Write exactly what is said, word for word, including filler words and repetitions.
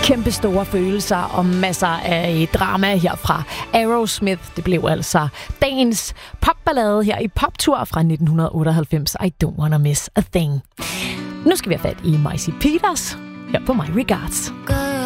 kæmpe store følelser og masser af drama herfra. Aerosmith, det blev altså dagens popballade her i Poptur fra nitten otteoghalvfems. I don't wanna miss a thing. Nu skal vi have fat i Maisie Peters her på My Regards.